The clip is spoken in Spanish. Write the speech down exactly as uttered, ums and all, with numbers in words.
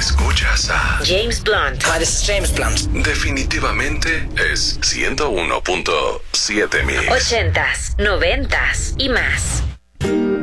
Escuchas a James Blunt. Hi, this is James Blunt. Definitivamente es ciento uno punto siete Mix. Ochentas, noventas y más.